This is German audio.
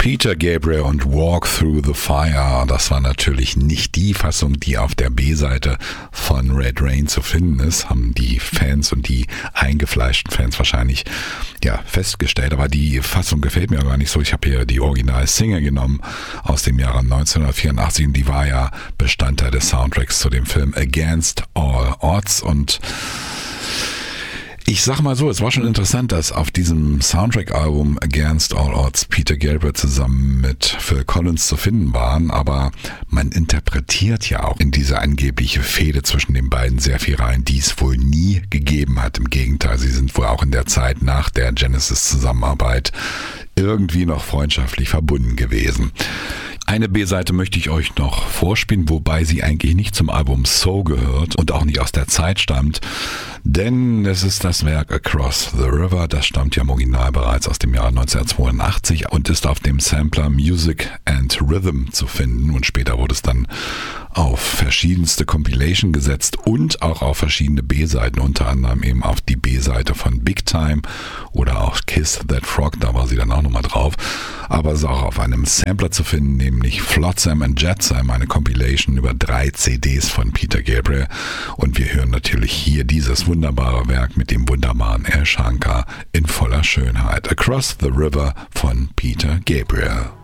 Peter Gabriel und Walk Through the Fire. Das war natürlich nicht die Fassung, die auf der B-Seite von Red Rain zu finden ist. Haben die Fans und die eingefleischten Fans wahrscheinlich festgestellt. Aber die Fassung gefällt mir gar nicht so. Ich habe hier die Original-Single genommen aus dem Jahre 1984 und die war ja Bestandteil des Soundtracks zu dem Film Against All Odds. Und ich sag mal so, es war schon interessant, dass auf diesem Soundtrack-Album Against All Odds Peter Gabriel zusammen mit Phil Collins zu finden waren, aber man interpretiert ja auch in diese angebliche Fehde zwischen den beiden sehr viel rein, die es wohl nie gegeben hat. Im Gegenteil, sie sind wohl auch in der Zeit nach der Genesis-Zusammenarbeit irgendwie noch freundschaftlich verbunden gewesen. Eine B-Seite möchte ich euch noch vorspielen, wobei sie eigentlich nicht zum Album So gehört und auch nicht aus der Zeit stammt, denn es ist das Werk Across the River, das stammt ja im Original bereits aus dem Jahr 1982 und ist auf dem Sampler Music and Rhythm zu finden und später wurde es dann auf verschiedenste Compilation gesetzt und auch auf verschiedene B-Seiten, unter anderem eben auf die B-Seite von Big Time oder auch Kiss That Frog, da war sie dann auch nochmal drauf, aber es ist auch auf einem Sampler zu finden, nämlich Flotsam and Jetsam, eine Compilation über 3 CDs von Peter Gabriel und wir hören natürlich hier dieses wunderbare Werk mit dem wunderbaren Al Shankar in voller Schönheit. Across the River von Peter Gabriel.